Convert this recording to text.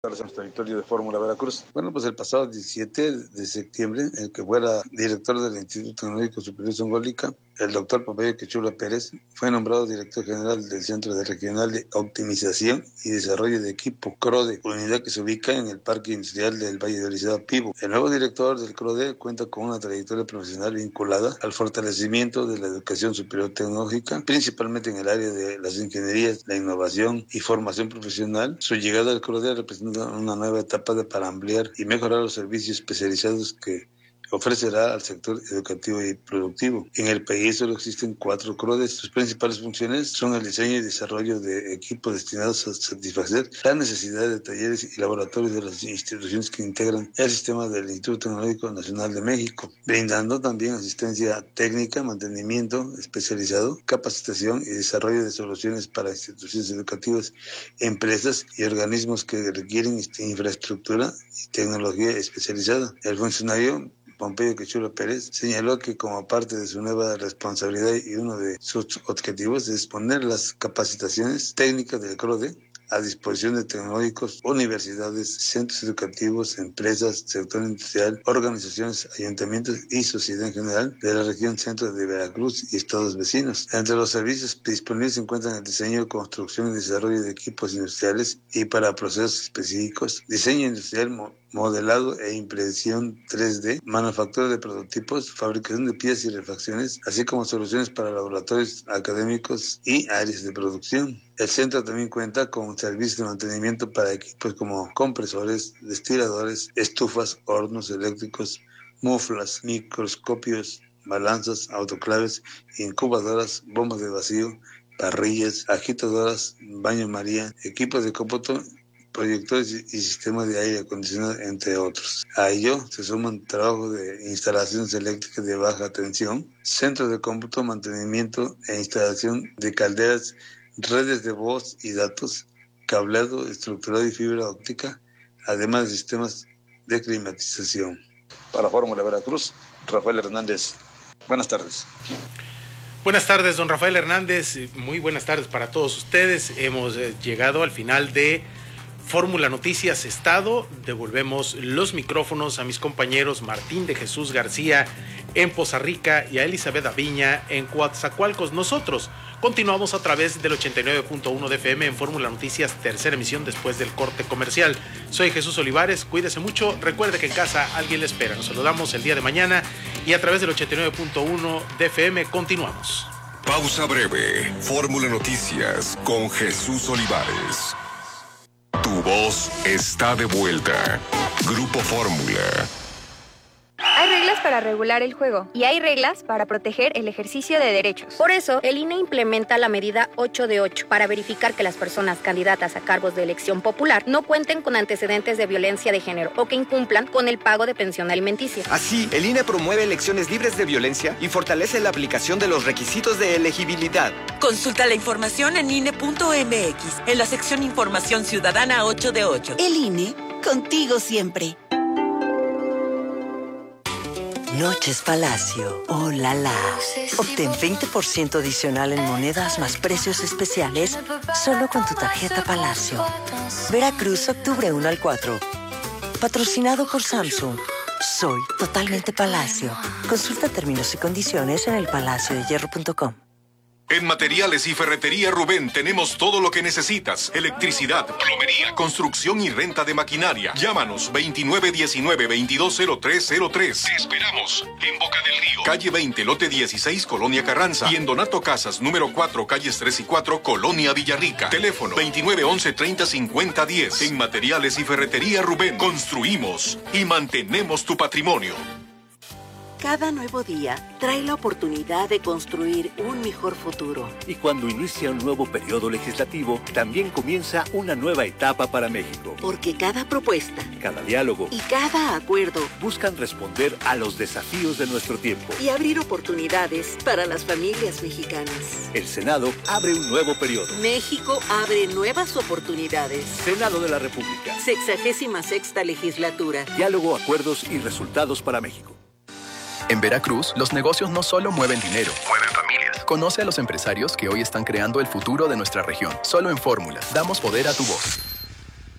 Nuestro auditorio de Fórmula Veracruz. Bueno, pues el pasado 17 de septiembre, el que fuera director del Instituto Tecnológico Superior Zongolica, el doctor Pompeyo Quechula Pérez, fue nombrado director general del Centro Regional de Optimización y Desarrollo de Equipo, CRODE, unidad que se ubica en el Parque Industrial del Valle de Orizaba, Pivo. El nuevo director del CRODE cuenta con una trayectoria profesional vinculada al fortalecimiento de la educación superior tecnológica, principalmente en el área de las ingenierías, la innovación y formación profesional. Su llegada al CRODE representa una nueva etapa para ampliar y mejorar los servicios especializados que ofrecerá al sector educativo y productivo. En el país solo existen 4 CRODES. Sus principales funciones son el diseño y desarrollo de equipos destinados a satisfacer la necesidad de talleres y laboratorios de las instituciones que integran el sistema del Instituto Tecnológico Nacional de México, brindando también asistencia técnica, mantenimiento especializado, capacitación y desarrollo de soluciones para instituciones educativas, empresas y organismos que requieren infraestructura y tecnología especializada. El funcionario Pompeyo Quechula Pérez señaló que como parte de su nueva responsabilidad y uno de sus objetivos es poner las capacitaciones técnicas del CRODE a disposición de tecnológicos, universidades, centros educativos, empresas, sector industrial, organizaciones, ayuntamientos y sociedad en general de la región centro de Veracruz y estados vecinos. Entre los servicios disponibles se encuentran el diseño, construcción y desarrollo de equipos industriales y para procesos específicos, diseño industrial, modelado e impresión 3D, manufactura de prototipos, fabricación de piezas y refacciones, así como soluciones para laboratorios académicos y áreas de producción. El centro también cuenta con servicios de mantenimiento para equipos como compresores, destiladores, estufas, hornos eléctricos, muflas, microscopios, balanzas, autoclaves, incubadoras, bombas de vacío, parrillas, agitadoras, baño María, equipos de cómputo, proyectores y sistemas de aire acondicionado, entre otros. A ello se suman trabajos de instalaciones eléctricas de baja tensión, centros de cómputo, mantenimiento e instalación de calderas, redes de voz y datos, cableado estructurado y fibra óptica, además de sistemas de climatización. Para Fórmula Veracruz, Rafael Hernández. Buenas tardes. Buenas tardes, don Rafael Hernández. Muy buenas tardes para todos ustedes. Hemos llegado al final de Fórmula Noticias Estado. Devolvemos los micrófonos a mis compañeros Martín de Jesús García en Poza Rica y a Elizabeth Aviña en Coatzacoalcos. Nosotros continuamos a través del 89.1 de FM en Fórmula Noticias, tercera emisión después del corte comercial. Soy Jesús Olivares, cuídese mucho, recuerde que en casa alguien le espera. Nos saludamos el día de mañana y a través del 89.1 de FM continuamos. Pausa breve, Fórmula Noticias con Jesús Olivares. Tu voz está de vuelta. Grupo Fórmula. Hay reglas para regular el juego y hay reglas para proteger el ejercicio de derechos. Por eso, el INE implementa la medida 8 de 8 para verificar que las personas candidatas a cargos de elección popular no cuenten con antecedentes de violencia de género o que incumplan con el pago de pensión alimenticia. Así, el INE promueve elecciones libres de violencia y fortalece la aplicación de los requisitos de elegibilidad. Consulta la información en INE.mx, en la sección Información Ciudadana 8 de 8. El INE, contigo siempre. Noches Palacio, oh la la. Obtén 20% adicional en monedas más precios especiales solo con tu tarjeta Palacio. Veracruz, octubre 1 al 4. Patrocinado por Samsung. Soy totalmente Palacio. Consulta términos y condiciones en elpalaciodehierro.com. En Materiales y Ferretería Rubén tenemos todo lo que necesitas. Electricidad, plomería, construcción y renta de maquinaria. Llámanos 2919-220303. Te esperamos en Boca del Río, calle 20, lote 16, Colonia Carranza. Y en Donato Casas, número 4, calles 3 y 4, Colonia Villarrica. Teléfono 2911-305010. En Materiales y Ferretería Rubén construimos y mantenemos tu patrimonio. Cada nuevo día trae la oportunidad de construir un mejor futuro. Y cuando inicia un nuevo periodo legislativo, también comienza una nueva etapa para México. Porque cada propuesta, cada diálogo y cada acuerdo buscan responder a los desafíos de nuestro tiempo y abrir oportunidades para las familias mexicanas. El Senado abre un nuevo periodo. México abre nuevas oportunidades. Senado de la República. 66ª legislatura. Diálogo, acuerdos y resultados para México. En Veracruz, los negocios no solo mueven dinero, mueven familias. Conoce a los empresarios que hoy están creando el futuro de nuestra región. Solo en Fórmula, damos poder a tu voz.